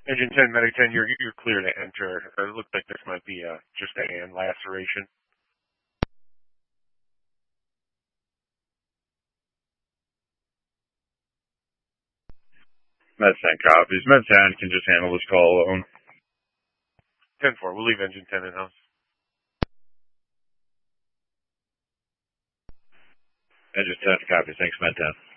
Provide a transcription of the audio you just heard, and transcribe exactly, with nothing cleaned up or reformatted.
Engine ten, Medic ten, you're you're clear to enter. It looks like this might be uh, just a hand laceration. Med ten copies. Med ten can just handle this call alone. ten four, we'll leave engine ten in-house. Engine ten copies. Thanks, Med ten.